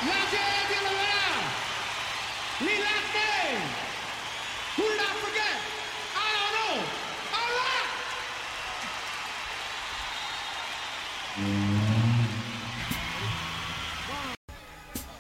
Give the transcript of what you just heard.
Roger de la Rara, Lilate, who did I forget? I don't know. All right.